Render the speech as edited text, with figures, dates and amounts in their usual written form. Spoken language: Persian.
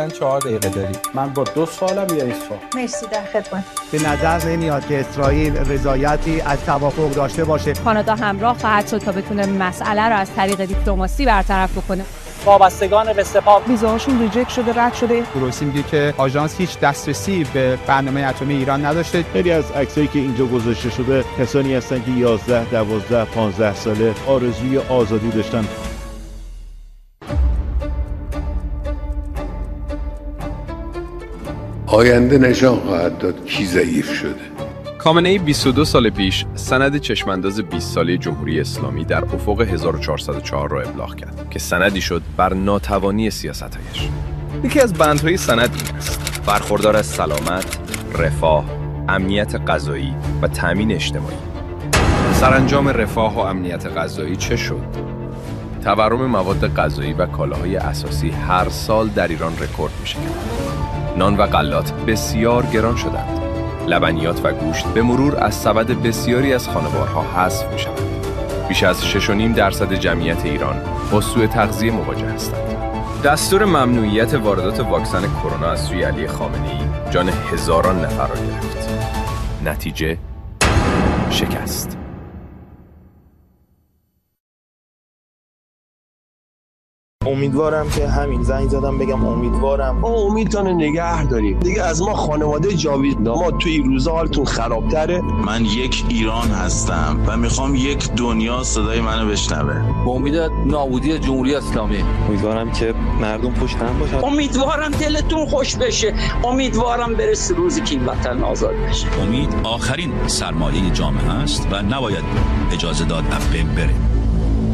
4 دقیقه داری. من با 2 سوالم یا 1 سوال؟ مرسی، در خدمت. به نظر نمیاد که اسرائیل رضایتی از توافق داشته باشه. کانادا همراه خواهد شد تا بتونه مسئله رو از طریق دیپلماسی برطرف بکنه. وابستگان به سپاه ویزاشون ریجکت شده، رد شده. گروسی میگه که آژانس هیچ دسترسی به برنامه اتمی ایران نداشته. خیلی از عکسایی که اینجا گذاشته شده کسانی هستن که 11 12 15 ساله آرزوی آزادی داشتن. آینده نشان خواهد داد کی ضعیف شده. خامنه‌ای 22 سال پیش سند چشمانداز 20 ساله جمهوری اسلامی در افق 1404 را ابلاغ کرد که سندی شد بر ناتوانی سیاست‌هایش. یکی از بندهای سند این است: برخوردار از سلامت، رفاه، امنیت غذایی و تامین اجتماعی. سرانجام رفاه و امنیت غذایی چه شد؟ تورم مواد غذایی و کالاهای اساسی هر سال در ایران رکورد می‌شکند. نان و غلات بسیار گران شدند. لبنیات و گوشت به مرور از سبد بسیاری از خانوارها حذف می‌شوند. بیش از 6.5% جمعیت ایران با سوء تغذیه مواجه هستند. دستور ممنوعیت واردات واکسن کرونا از سوی علی خامنه‌ای جان هزاران نفر را گرفت. نتیجه شکست. امیدوارم که همین زنگ زدم بگم امیدوارم ما امیدتون نگه داریم دیگه. از ما خانواده جاوید ما توی این روزا حالتون خرابتره. من یک ایران هستم و میخوام یک دنیا صدای منو بشنوه. با امید نابودی جمهوری اسلامی. امیدوارم که مردم پشت هم باشن. امیدوارم دلتون خوش بشه. امیدوارم برسه روزی که این وطن آزاد بشه. امید آخرین سرمایه جامعه است و نباید اجازه داد از بین بره.